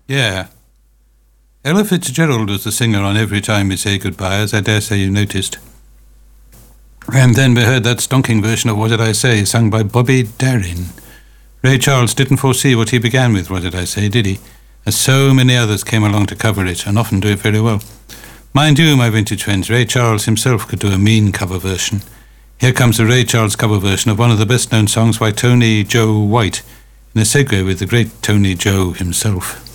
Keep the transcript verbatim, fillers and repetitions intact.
Yeah. Ella Fitzgerald was the singer on Every Time We Say Goodbye, as I dare say you noticed. And then we heard that stonking version of What Did I Say, sung by Bobby Darin. Ray Charles didn't foresee what he began with, What Did I Say, did he? As so many others came along to cover it, and often do it very well. Mind you, my vintage friends, Ray Charles himself could do a mean cover version. Here comes a Ray Charles cover version of one of the best-known songs by Tony Joe White, in a segue with the great Tony Joe himself.